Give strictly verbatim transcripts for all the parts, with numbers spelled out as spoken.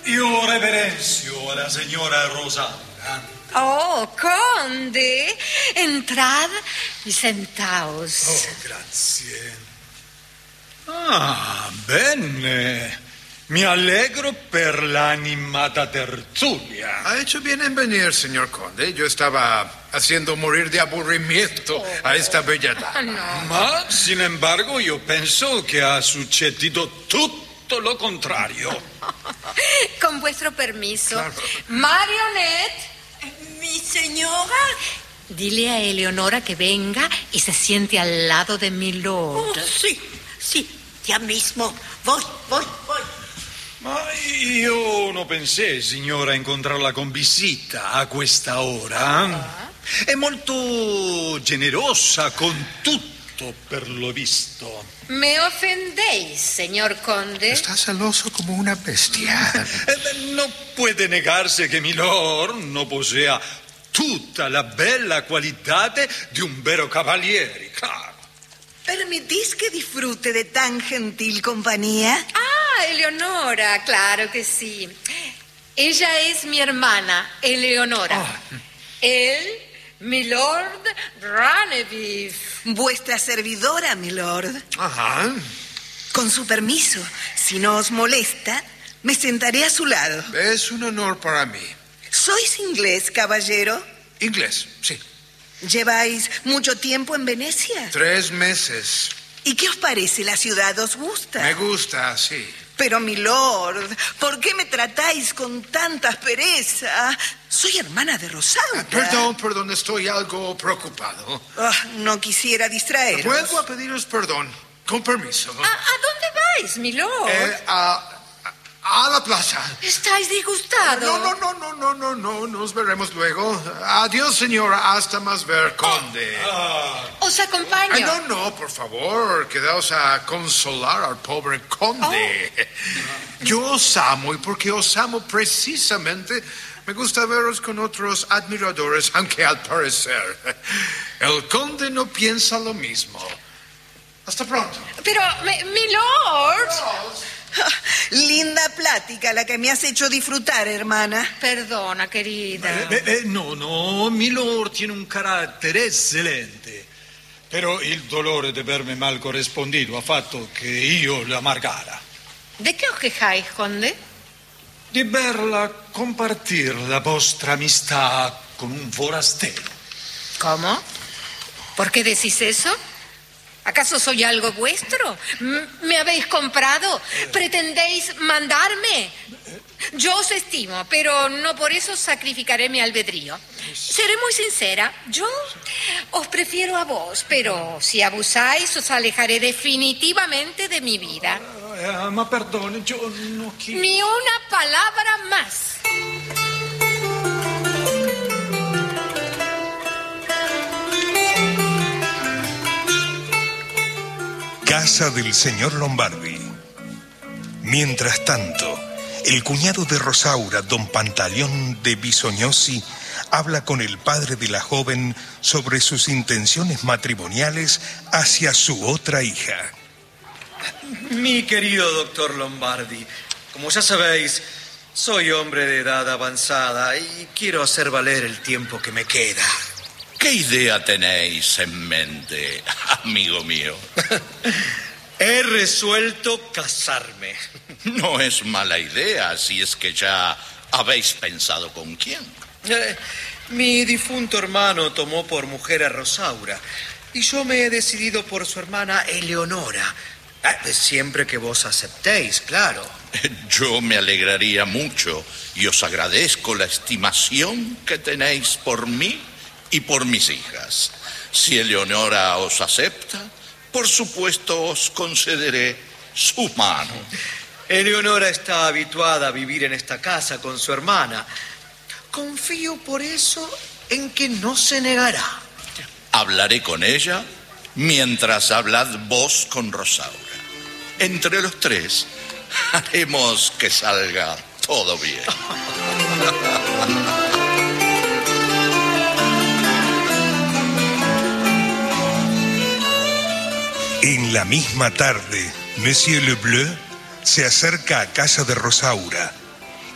Io reverencio a la señora Rosaura. Oh, conde, entrad y sentaos. Oh, grazie. Ah, bene. Mi alegro per la animata tertulia. Ha hecho bien en venir, señor conde. Yo estaba haciendo morir de aburrimiento oh, a esta bella dama. No. Ma, sin embargo, io penso che ha successo tutto lo contrario. Con vuestro permiso. Claro. Marionette. Mi señora. Dile a Eleonora que venga y se siente al lado de mi lord. Oh, sí, sí, ya mismo. Voy, voy, voy. Ma io non pensai, signora, a incontrarla con visita a questa ora. Ah. È molto generosa con tutto, per lo visto. Me ofendéis, señor conde. Está celoso como una bestia. Eh, no puede negarse che Milord no posea tutta la bella qualità di un vero cavaliere, claro. ¿Permitís que disfrute de tan gentil compañía? Ah, Eleonora, claro que sí. Ella es mi hermana, Eleonora. Oh. Él, mi lord Ranevif. Vuestra servidora, mi lord. Ajá. Con su permiso, si no os molesta, me sentaré a su lado. Es un honor para mí. ¿Sois inglés, caballero? Inglés, sí. ¿Lleváis mucho tiempo en Venecia? Tres meses. ¿Y qué os parece? ¿La ciudad os gusta? Me gusta, sí. Pero, mi lord, ¿por qué me tratáis con tanta aspereza? Soy hermana de Rosaura. Ah, perdón, perdón, estoy algo preocupado. Oh, no quisiera distraeros. Vuelvo a pediros perdón, con permiso. ¿A, a dónde vais, mi lord? Eh, a, a la plaza. ¿Estáis disgustado? No, no, no, no, no, no, no, nos veremos luego. Adiós, señora, hasta más ver, conde. Ah. ¿Os acompaño? Ay, no, no, por favor, quedaos a consolar al pobre conde. Oh. Yo os amo, y porque os amo precisamente, me gusta veros con otros admiradores, aunque al parecer el conde no piensa lo mismo. Hasta pronto. Pero, mi, mi lord... Linda plática la que me has hecho disfrutar, hermana. Perdona, querida. Eh, eh, no, no, Milord tiene un carattere eccellente. Però il dolore di avermi mal corrispondido ha fatto che io la amargara. ¿De qué os quejáis, conde? Di verla compartir la vostra amistà con un forastero. ¿Cómo? ¿Por qué decís eso? ¿Acaso soy algo vuestro? ¿Me habéis comprado? ¿Pretendéis mandarme? Yo os estimo, pero no por eso sacrificaré mi albedrío. Seré muy sincera, yo os prefiero a vos, pero si abusáis os alejaré definitivamente de mi vida. Eh, ma perdone, yo no quiero... Ni una palabra más. Casa del señor Lombardi. Mientras tanto, el cuñado de Rosaura, don Pantaleón de Bisognosi, habla con el padre de la joven sobre sus intenciones matrimoniales hacia su otra hija. Mi querido doctor Lombardi, como ya sabéis, soy hombre de edad avanzada y quiero hacer valer el tiempo que me queda. ¿Qué idea tenéis en mente, amigo mío? He resuelto casarme. No es mala idea, si es que ya habéis pensado con quién. Eh, mi difunto hermano tomó por mujer a Rosaura y yo me he decidido por su hermana Eleonora. Eh, siempre que vos aceptéis, claro. Yo me alegraría mucho y os agradezco la estimación que tenéis por mí y por mis hijas. Si Eleonora os acepta, por supuesto os concederé su mano. Eleonora está habituada a vivir en esta casa con su hermana. Confío por eso en que no se negará. Hablaré con ella mientras hablad vos con Rosaura. Entre los tres haremos que salga todo bien. En la misma tarde, Monsieur Lebleu se acerca a casa de Rosaura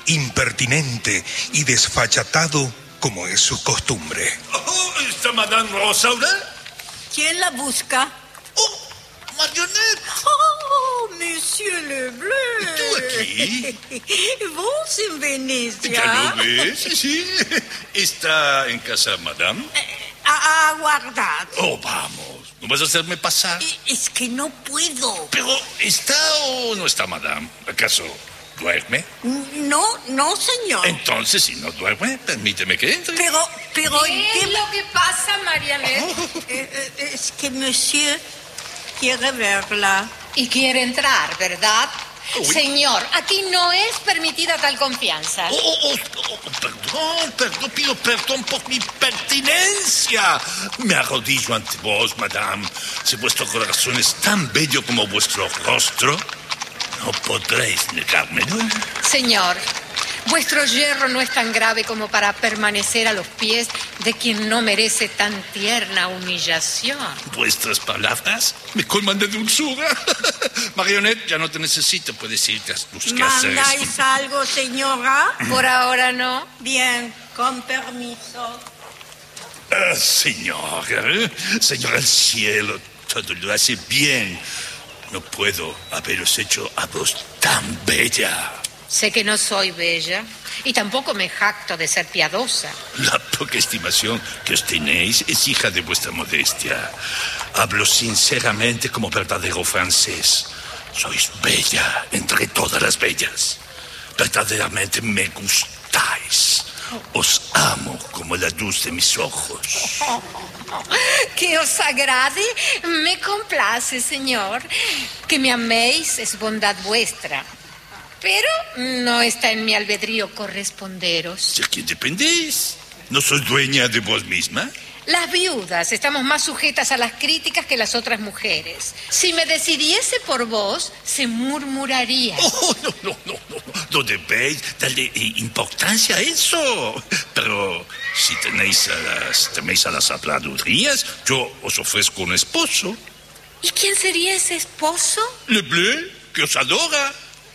impertinente y desfachatado como es su costumbre. Oh, ¿está Madame Rosaura? ¿Quién la busca? Oh, Marionette. Oh, Monsieur Lebleu. ¿Y tú aquí? ¿Vos en Venecia? ¿Ya lo ves? Sí. ¿Está en casa, Madame? Eh, aguardad. Oh, vamos. ¿No vas a hacerme pasar? Es que no puedo. Pero, ¿está o no está, Madame? ¿Acaso duerme? No, no, señor. Entonces, si no duerme, permíteme que entre. Pero, pero... ¿Qué es lo que pasa, Marianette? Eh, eh, es que Monsieur quiere verla. Y quiere entrar, ¿verdad? Uy. Señor, aquí no es permitida tal confianza. Oh, oh, oh, oh, perdón, perdón, pido perdón por mi pertinencia. Me arrodillo ante vos, Madame. Si vuestro corazón es tan bello como vuestro rostro, no podréis negármelo. Señor, vuestro yerro no es tan grave como para permanecer a los pies de quien no merece tan tierna humillación. Vuestras palabras me colman de dulzura. Marionette, ya no te necesito, puedes irte a tus quehaceres. ¿Mandáis algo, señora? Por ahora no. Bien, con permiso. Ah, señora, señora del cielo, todo lo hace bien. No puedo haberos hecho a vos tan bella. Sé que no soy bella y tampoco me jacto de ser piadosa. La poca estimación que os tenéis es hija de vuestra modestia. Hablo sinceramente como verdadero francés. Sois bella entre todas las bellas. Verdaderamente me gustáis. Os amo como la luz de mis ojos. Que os agrade, me complace, señor. Que me améis es bondad vuestra. Pero no está en mi albedrío corresponderos. ¿De quién dependéis? ¿No sois dueña de vos misma? Las viudas estamos más sujetas a las críticas que las otras mujeres. Si me decidiese por vos, se murmuraría. Oh, no, no, no, no. No debéis darle eh, importancia a eso. Pero si tenéis a las, teméis a las habladurías, yo os ofrezco un esposo. ¿Y quién sería ese esposo? Lebleu, que os adora.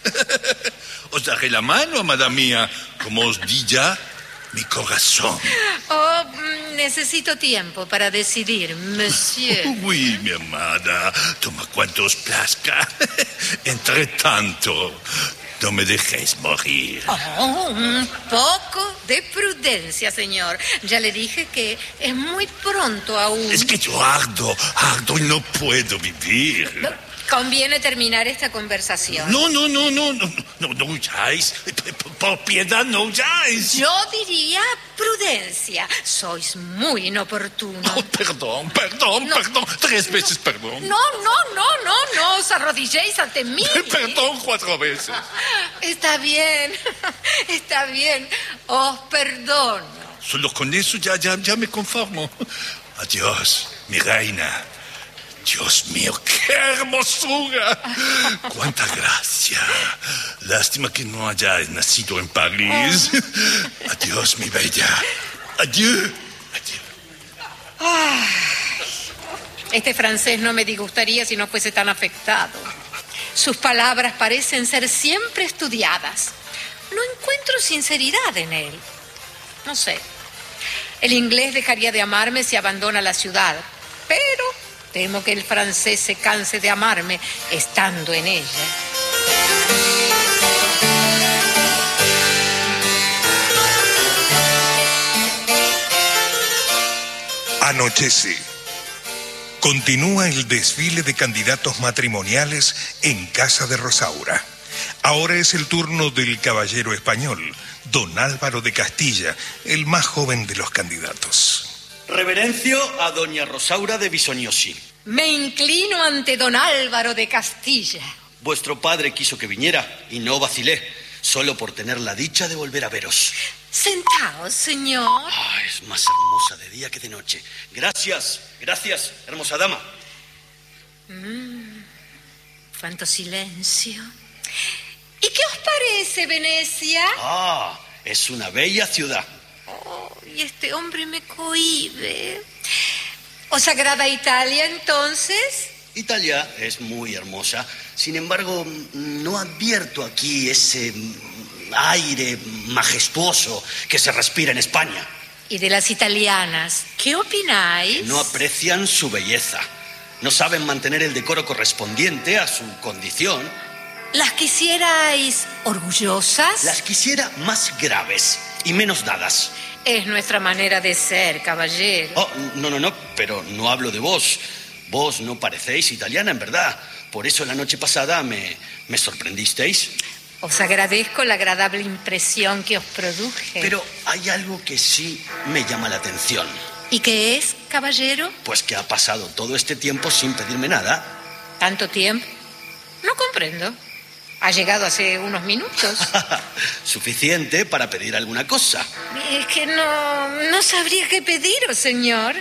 Os daré la mano, madame mía, como os di ya, mi corazón. Oh, necesito tiempo para decidir, monsieur. Uy, mi amada, toma cuanto os plazca. Entre tanto, no me dejéis morir. Oh, un poco de prudencia, señor. Ya le dije que es muy pronto aún. Es que yo ardo, ardo y no puedo vivir. Conviene terminar esta conversación. No, no, no, no, no, no, no huyáis. Por piedad, no huyáis. Yo diría prudencia. Sois muy inoportuno. Oh, perdón, perdón, no. perdón. Tres veces perdón. No, no, no, no, no os arrodilléis ante mí. Perdón cuatro veces. Está bien, está bien. Os perdono. Solo con eso ya, ya, ya me conformo. Adiós, mi reina. Dios mío, qué hermosura. Cuánta gracia. Lástima que no hayáis nacido en París. Adiós, mi bella. Adiós. Ay, este francés no me disgustaría si no fuese tan afectado. Sus palabras parecen ser siempre estudiadas. No encuentro sinceridad en él. No sé. El inglés dejaría de amarme si abandona la ciudad, pero temo que el francés se canse de amarme estando en ella. Anochece. Continúa el desfile de candidatos matrimoniales en casa de Rosaura. Ahora es el turno del caballero español, don Álvaro de Castilla, el más joven de los candidatos. Reverencio a doña Rosaura de Bisognosi. Me inclino ante don Álvaro de Castilla. Vuestro padre quiso que viniera y no vacilé, solo por tener la dicha de volver a veros. Sentaos, señor. Ah, es más hermosa de día que de noche. Gracias, gracias, hermosa dama. Mm, cuánto silencio. ¿Y qué os parece Venecia? Ah, es una bella ciudad. Oh, y este hombre me cohíbe. ¿Os agrada Italia, entonces? Italia es muy hermosa. Sin embargo, no advierto aquí ese aire majestuoso que se respira en España. ¿Y de las italianas? ¿Qué opináis? No aprecian su belleza. No saben mantener el decoro correspondiente a su condición. ¿Las quisierais orgullosas? Las quisiera más graves y menos dadas. Es nuestra manera de ser, caballero. Oh, no, no, no, pero no hablo de vos. Vos no parecéis italiana, en verdad. Por eso la noche pasada me, me sorprendisteis. Os agradezco la agradable impresión que os produje. Pero hay algo que sí me llama la atención. ¿Y qué es, caballero? Pues que ha pasado todo este tiempo sin pedirme nada. ¿Tanto tiempo? No comprendo. Ha llegado hace unos minutos. Suficiente para pedir alguna cosa. Es que no, no sabría qué pediros, señor.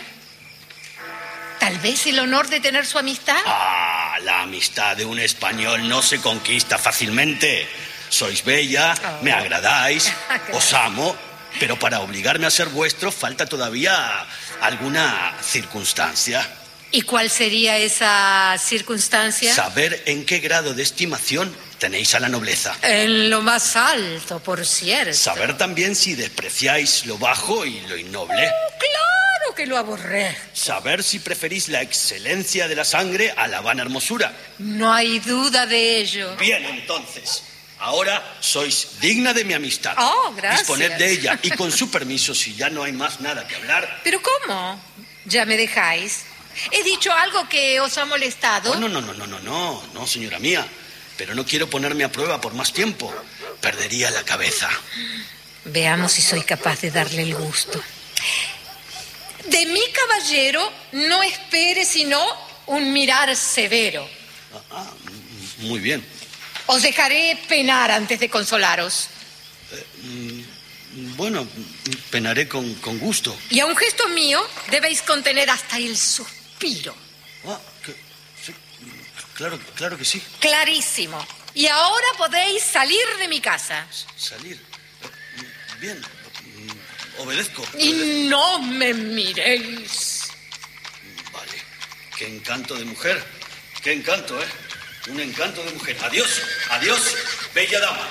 Tal vez el honor de tener su amistad. Ah, la amistad de un español no se conquista fácilmente. Sois bella, oh. me agradáis, os amo, pero para obligarme a ser vuestro falta todavía alguna circunstancia. ¿Y cuál sería esa circunstancia? Saber en qué grado de estimación tenéis a la nobleza. En lo más alto, por cierto. Saber también si despreciáis lo bajo y lo innoble. Oh, claro que lo aborrezco. Saber si preferís la excelencia de la sangre a la vana hermosura. No hay duda de ello. Bien, entonces, ahora sois digna de mi amistad. Oh, gracias. Disponed de ella y con su permiso, si ya no hay más nada que hablar. ¿Pero cómo? ¿Ya me dejáis? ¿He dicho algo que os ha molestado? Oh, no, no, no, no, no, no, no, señora mía. Pero no quiero ponerme a prueba por más tiempo. Perdería la cabeza. Veamos si soy capaz de darle el gusto. De mi caballero no espere sino un mirar severo. Ah, ah, muy bien. Os dejaré penar antes de consolaros. Eh, bueno, penaré con, con gusto. Y a un gesto mío debéis contener hasta el suspiro. Ah, que, sí, claro, claro que sí. Clarísimo. Y ahora podéis salir de mi casa. ¿Salir? Bien, obedezco. obedezco. Y no me miréis. Vale. Qué encanto de mujer. Qué encanto, ¿eh? Un encanto de mujer. Adiós, adiós, bella dama.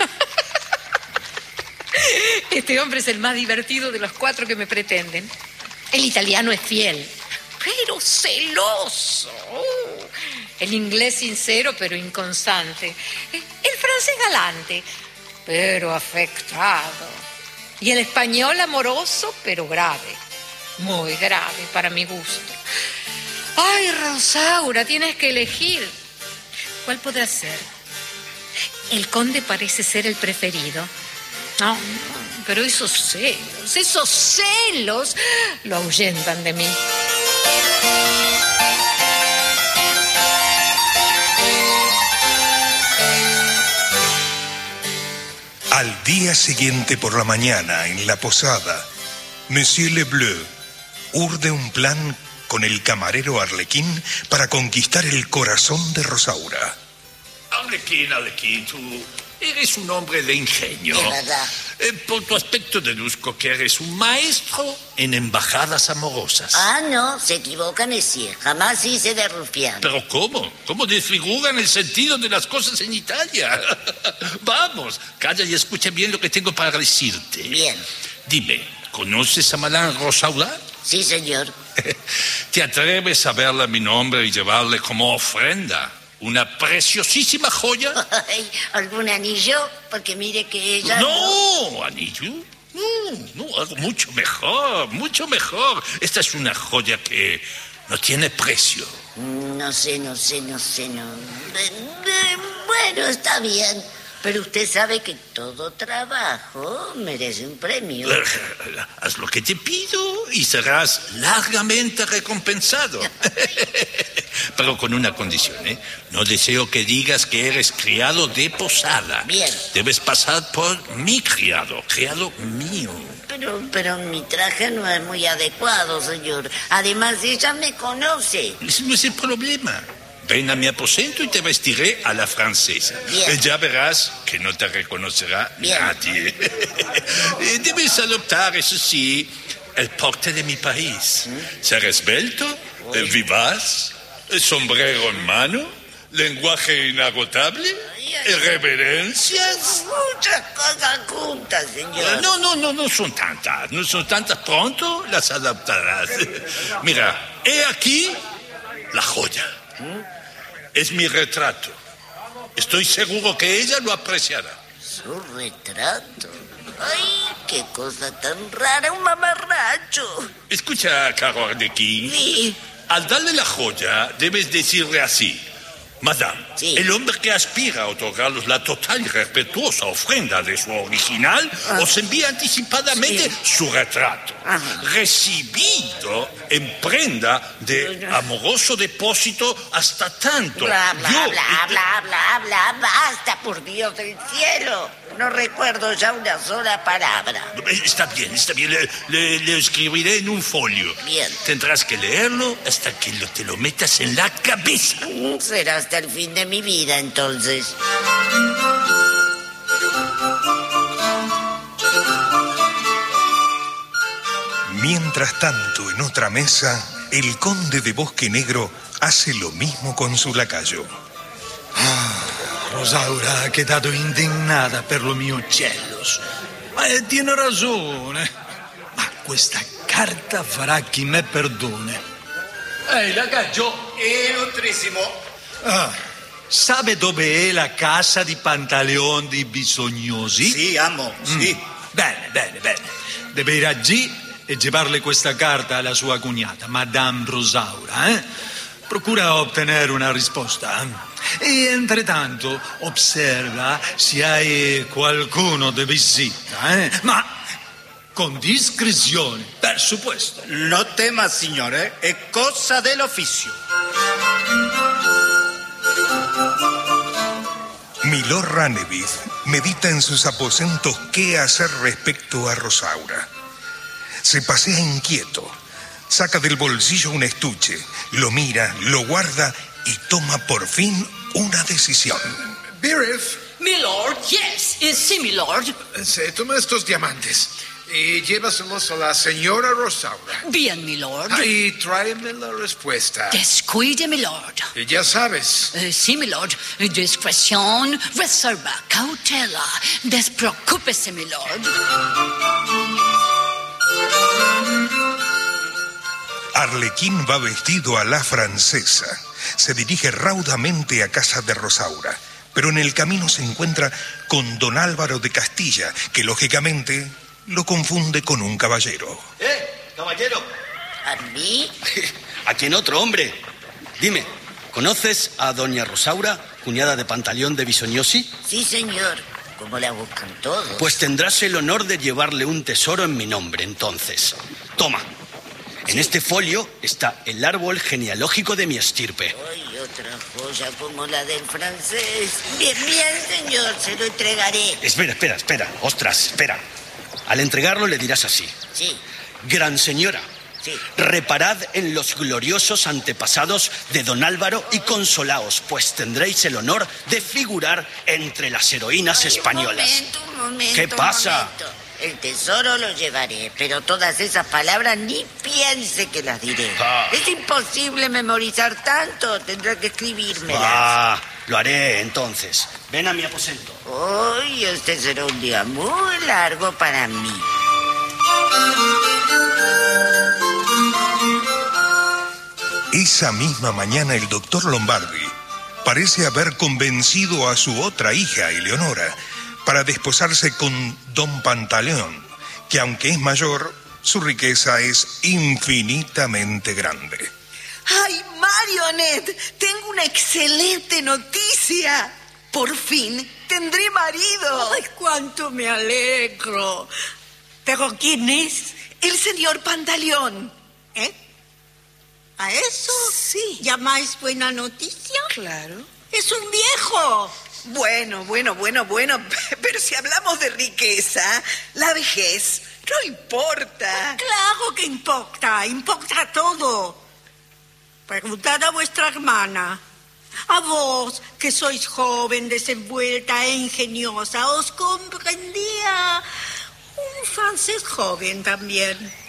Este hombre es el más divertido de los cuatro que me pretenden. El italiano es fiel, pero celoso. El inglés sincero, pero inconstante. El francés galante, pero afectado. Y el español amoroso, pero grave. Muy grave para mi gusto. Ay, Rosaura, tienes que elegir. ¿Cuál podrá ser? El conde parece ser el preferido. No, pero esos celos, esos celos lo ahuyentan de mí. Al día siguiente por la mañana, en la posada, Monsieur Lebleu urde un plan con el camarero Arlequín para conquistar el corazón de Rosaura. Arlequín, Arlequín, tú eres un hombre de ingenio. De verdad. Eh, por tu aspecto deduzco que eres un maestro en embajadas amorosas. Ah, no, se equivoca, Monsieur. Jamás hice de rufián. ¿Pero cómo? ¿Cómo desfiguran el sentido de las cosas en Italia? Vamos, calla y escucha bien lo que tengo para decirte. Bien. Dime, ¿conoces a Madame Rosaura? Sí, señor. ¿Te atreves a verle a mi nombre y llevarle como ofrenda una preciosísima joya? Ay, ¿algún anillo? Porque mire que ella... No, anillo. No, no, algo mucho mejor, mucho mejor. Esta es una joya que no tiene precio. No sé, no sé, no sé, no... Bueno, está bien. Pero usted sabe que todo trabajo merece un premio. Haz lo que te pido y serás largamente recompensado. Pero con una condición, ¿eh? No deseo que digas que eres criado de posada. Bien. Debes pasar por mi criado, criado mío. Pero, pero mi traje no es muy adecuado, señor. Además, ella me conoce. Ese no es el problema. Ven a mi aposento y te vestiré a la francesa. Bien. Ya verás que no te reconocerá Bien. nadie. Debes adoptar, eso sí, el porte de mi país. ¿Mm? Ser esbelto, vivaz, sombrero en mano, lenguaje inagotable. ¿Reverencias? Muchas cosas juntas, señor. No, no, no, no son tantas. No son tantas. Pronto las adaptarás. Mira, he aquí la joya. Es mi retrato. Estoy seguro que ella lo apreciará. ¿Su retrato? ¡Ay, qué cosa tan rara! ¡Un mamarracho! Escucha, Caro Arlequín. Sí. Al darle la joya, debes decirle así: Madame, sí. El hombre que aspira a otorgarlos la total y respetuosa ofrenda de su original ah. os envía anticipadamente sí. su retrato, Ajá. recibido en prenda de amoroso depósito hasta tanto. Bla, bla, Yo... bla, bla, bla, bla, basta, por Dios del cielo. No recuerdo ya una sola palabra. Está bien, está bien. Le, le, le escribiré en un folio. Bien. Tendrás que leerlo hasta que lo, te lo metas en la cabeza. Será hasta el fin de mi vida, entonces. Mientras tanto, en otra mesa, el conde de Bosque Negro hace lo mismo con su lacayo. Ah, Rosaura ha quedado indignata per lo mio uccellos. Ma eh, tiene ragione. Ma questa carta farà chi me perdone. Ehi, lacaggio, illustrissimo. Ah, sabe dove è la casa di Pantaleón di Bisognosi? Sì, amo, mm. sì. Bene, bene, bene. Deve ir allí e llevarle questa carta alla sua cugnata, Madame Rosaura, eh? Procura ottenere una risposta. E entretanto osserva se hai qualcuno di visita, eh? Ma con discrezione, per supuesto. No tema, signore, è cosa dell'ufficio. Milord Ranneville medita en sus aposentos qué hacer respecto a Rosaura. Se pasea inquieto, saca del bolsillo un estuche, lo mira, lo guarda y toma por fin una decisión. Biff. Milord, yes, sí, milord. Se toma estos diamantes y llévaselos a la señora Rosaura. Bien, milord. Y tráeme la respuesta. Descuide, milord. Y ya sabes. Uh, sí, milord. Discreción, reserva, cautela. Despreocúpese, milord. Arlequín va vestido a la francesa. Se dirige raudamente a casa de Rosaura, pero en el camino se encuentra con don Álvaro de Castilla, que lógicamente lo confunde con un caballero. ¡Eh, caballero! ¿A mí? ¿A quién otro, hombre? Dime, ¿conoces a doña Rosaura, cuñada de Pantaleón de Bisognosi? Sí, señor. ¿Cómo la buscan todos? Pues tendrás el honor de llevarle un tesoro en mi nombre, entonces. Toma. En sí. este folio está el árbol genealógico de mi estirpe. Ay, otra joya como la del francés. Bien, bien, señor, se lo entregaré. Espera, espera, espera. Ostras, espera. Al entregarlo le dirás así. Sí. Gran señora, sí. reparad en los gloriosos antepasados de don Álvaro y consolaos, pues tendréis el honor de figurar entre las heroínas Ay, españolas. Un momento, un momento, ¿Qué pasa? Un momento. El tesoro lo llevaré, pero todas esas palabras ni piense que las diré. Ah. Es imposible memorizar tanto, tendrá que escribírmelas. Ah, lo haré entonces. Ven a mi aposento. Hoy este será un día muy largo para mí. Esa misma mañana el doctor Lombardi parece haber convencido a su otra hija, Eleonora, para desposarse con don Pantaleón, que aunque es mayor, su riqueza es infinitamente grande. ¡Ay, Marionette! Tengo una excelente noticia. Por fin tendré marido. ¡Ay, cuánto me alegro! ¿Pero quién es? El señor Pantaleón. ¿Eh? ¿A eso? Sí. ¿Llamáis buena noticia? Claro. ¡Es un viejo! Bueno, bueno, bueno, bueno, pero si hablamos de riqueza, la vejez no importa. Claro que importa, importa todo. Preguntad a vuestra hermana. A vos, que sois joven, desenvuelta e ingeniosa, os comprendía un francés joven también.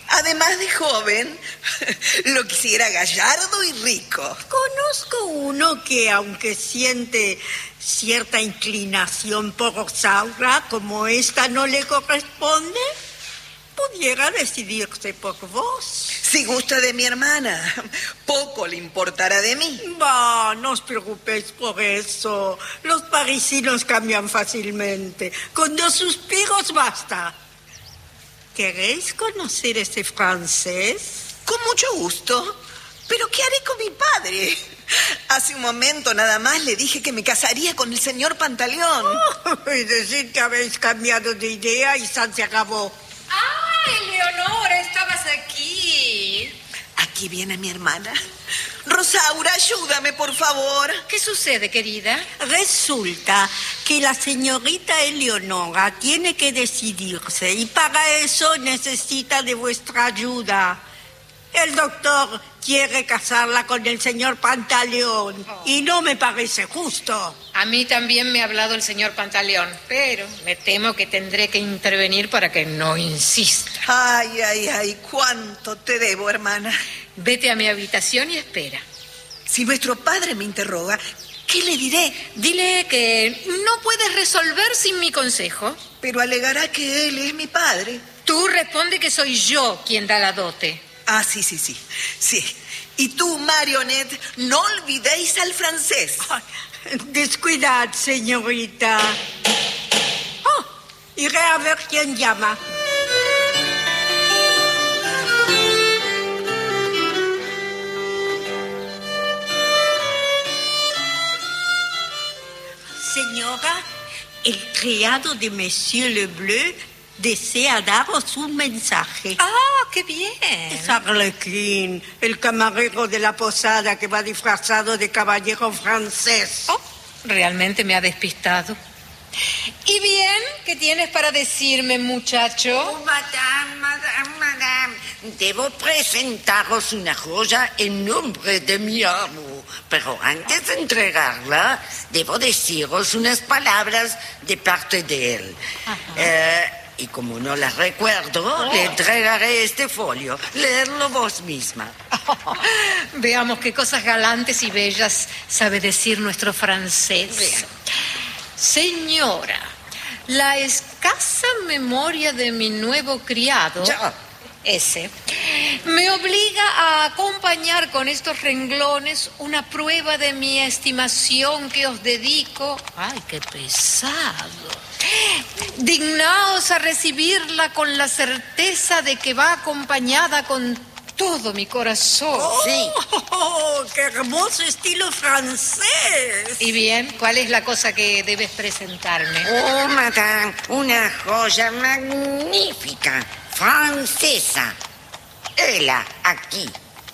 Además de joven, lo quisiera gallardo y rico. Conozco uno que, aunque siente cierta inclinación por Rosaura, como esta no le corresponde, pudiera decidirse por vos. Si gusta de mi hermana, poco le importará de mí. Bah, no os preocupéis por eso. Los parisinos cambian fácilmente. Con dos suspiros basta. ¿Queréis conocer ese francés? Con mucho gusto. ¿Pero qué haré con mi padre? Hace un momento nada más le dije que me casaría con el señor Pantaleón. Oh, y decir que habéis cambiado de idea y se acabó. ¡Ah, Eleonora! Estabas aquí. Aquí viene mi hermana. Rosaura, ayúdame, por favor. ¿Qué sucede, querida? Resulta que la señorita Eleonora tiene que decidirse y para eso necesita de vuestra ayuda. El doctor quiere casarla con el señor Pantaleón oh. y no me parece justo. A mí también me ha hablado el señor Pantaleón, pero me temo que tendré que intervenir para que no insista. Ay, ay, ay, cuánto te debo, hermana. Vete a mi habitación y espera. Si vuestro padre me interroga, ¿qué le diré? Dile que no puedes resolver sin mi consejo. Pero alegará que él es mi padre. Tú responde que soy yo quien da la dote. Ah, sí, sí, sí, sí. Y tú, Marionette, no olvidéis al francés. Ay, descuidad, señorita. Oh, iré a ver quién llama. Señora, el criado de Monsieur Lebleu desea daros un mensaje. ¡Ah, qué bien! Es Arlequín, el camarero de la posada que va disfrazado de caballero francés. Oh, realmente me ha despistado. ¿Y bien? ¿Qué tienes para decirme, muchacho? Oh, madame, madame, madame. Debo presentaros una joya en nombre de mi amo. Pero antes de entregarla, debo deciros unas palabras de parte de él. Eh, y como no las recuerdo, oh. le entregaré este folio. Leerlo vos misma. Oh, veamos qué cosas galantes y bellas sabe decir nuestro francés. Bien. Señora, la escasa memoria de mi nuevo criado, ya. ese, me obliga a acompañar con estos renglones una prueba de mi estimación que os dedico. ¡Ay, qué pesado! Dignaos a recibirla con la certeza de que va acompañada con todo mi corazón. Oh, sí. Oh, ¡qué hermoso estilo francés! Y bien, ¿cuál es la cosa que debes presentarme? Oh, madame, una joya magnífica, francesa. Hela, aquí.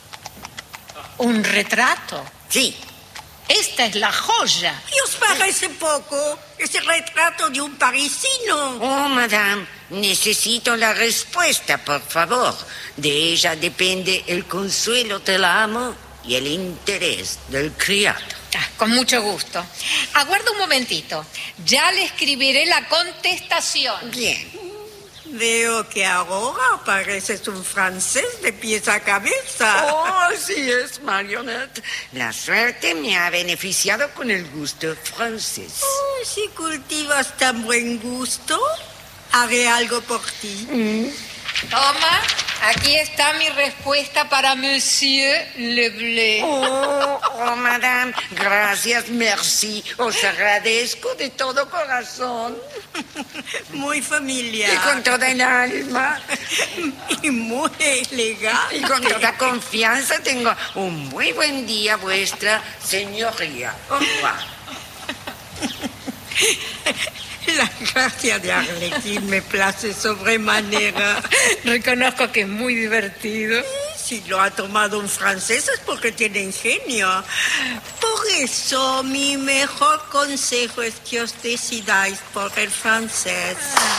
¿Un retrato? Sí. Esta es la joya. ¿Y os parece poco? Es el retrato de un parisino. Oh, madame, necesito la respuesta, por favor. De ella depende el consuelo del amo y el interés del criado. Ah, con mucho gusto. Aguarda un momentito. Ya le escribiré la contestación. Bien. Veo que ahora pareces un francés de pies a cabeza. Oh, así es, Marionette. La suerte me ha beneficiado con el gusto francés. Oh, si cultivas tan buen gusto, haré algo por ti. Mm. Toma, aquí está mi respuesta para Monsieur Lebleu. Oh, oh, madame, gracias, merci. Os agradezco de todo corazón. Muy familiar. Y con toda el alma. Y muy elegante. Y con toda confianza tengo un muy buen día, vuestra señoría. Au revoir. La gracia de Arlequín me place sobremanera. Reconozco que es muy divertido. Si lo ha tomado un francés es porque tiene ingenio. Por eso mi mejor consejo es que os decidáis por el francés.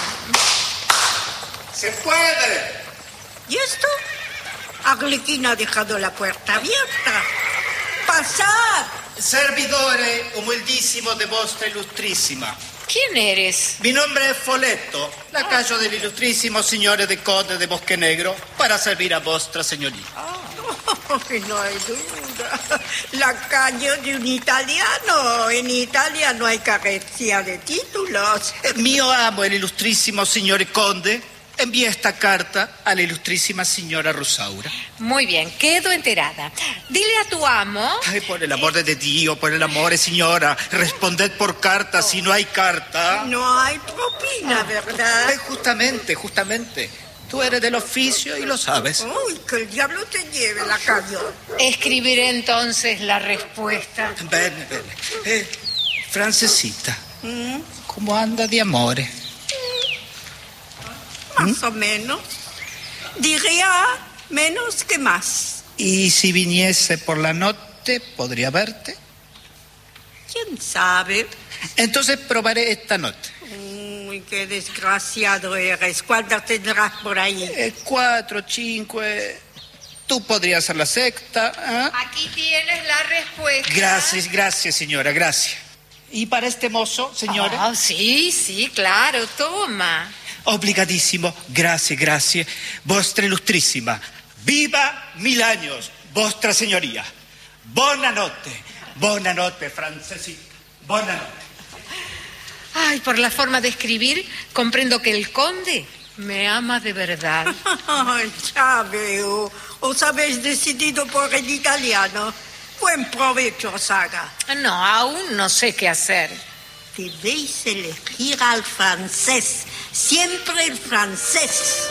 ¡Se puede! ¿Y esto? Arlequín ha dejado la puerta abierta. ¡Pasad! Servidore umildissimo de vostra illustrissima. ¿Quién eres? Mi nombre es Foletto, lacayo del ilustrísimo signore de Conde de Bosque Negro, para servir a vostra señoría. Oh, no hay duda. Lacayo de un italiano. En Italia no hay carencia de títulos. Mio amo, el ilustrísimo signore Conde, envía esta carta a la ilustrísima señora Rosaura. Muy bien, quedo enterada. Dile a tu amo... Ay, por el amor de Dio, por el amor, señora, responded por carta. Si no hay carta... No hay propina, ¿verdad? Eh, justamente, justamente. Tú eres del oficio y lo sabes. Uy, que el diablo te lleve, lacayo. Escribiré entonces la respuesta. Bene, bene. Eh, Francesita, ¿Mm? ¿cómo anda de amore? Más ¿Mm? o menos. Diría menos que más. ¿Y si viniese por la noche, podría verte? ¿Quién sabe? Entonces probaré esta noche. Uy, qué desgraciado eres. ¿Cuántas tendrás por ahí? Eh, cuatro, cinco... Tú podrías ser la sexta. ¿Eh? Aquí tienes la respuesta. Gracias, gracias, señora, gracias. ¿Y para este mozo, señora? Ah, sí, sí, claro, toma. Obligadísimo, gracias, gracias. Vostra ilustrísima, viva mil años, vostra señoría. Buonanotte, buonanotte, Francesita, buonanotte. Ay, por la forma de escribir, comprendo que el conde me ama de verdad. Ya veo. ¿Os habéis decidido por el italiano? Buen provecho os haga. No, aún no sé qué hacer. Debéis elegir al francés. Siempre el francés.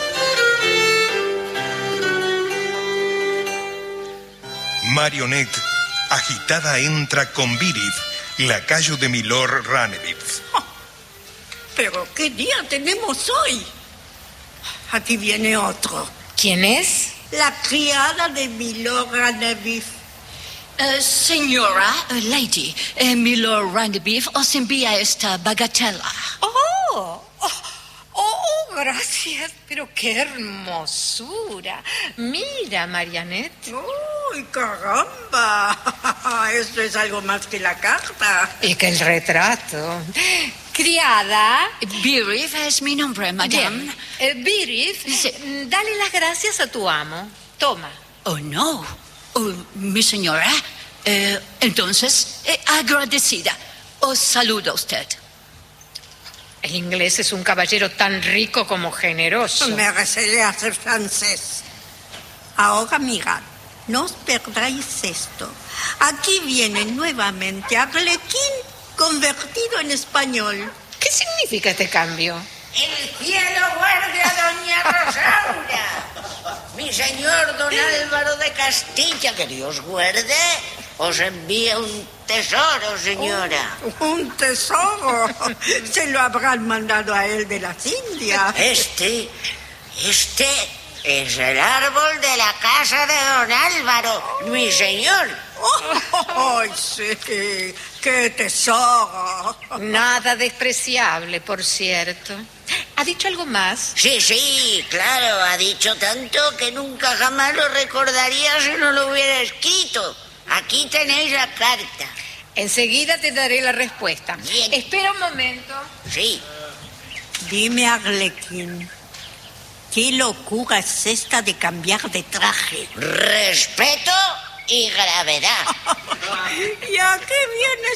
Marionette, agitada, entra con Virif, lacayo de Milord Ranelagh. Oh, pero ¿qué día tenemos hoy? Aquí viene otro. ¿Quién es? La criada de Milord Ranelagh. Uh, señora, uh, lady, uh, Milord Ranelagh os envía esta bagatela. Oh, oh, oh, gracias, pero qué hermosura. Mira, Marianette. ¡Uy, caramba! Esto es algo más que la carta. Y que el retrato. Criada. Virif es mi nombre, madame. Eh, Virif, sí. Dale las gracias a tu amo. Toma. Oh, no. Oh, mi señora. Eh, entonces, eh, agradecida. Os saluda usted. El inglés es un caballero tan rico como generoso. Me recelé a ser francés. Ahora mirad, no os perdáis esto. Aquí viene nuevamente Arlequín convertido en español. ¿Qué significa este cambio? El cielo guarde a doña Rosaura. Mi señor don Álvaro de Castilla, que Dios guarde, os envía un tesoro, señora. Oh, ¿un tesoro? Se lo habrán mandado a él de las Indias. Este, este es el árbol de la casa de don Álvaro, mi señor. ¡Oh, sí! ¡Qué tesoro! Nada despreciable, por cierto. ¿Ha dicho algo más? Sí, sí, claro, ha dicho tanto que nunca jamás lo recordaría si no lo hubiera escrito. Aquí tenéis la carta. Enseguida te daré la respuesta. Bien. Espera un momento. Sí. Dime, Arlequín, ¿qué locura es esta de cambiar de traje? Respeto y gravedad. ¿Y a qué viene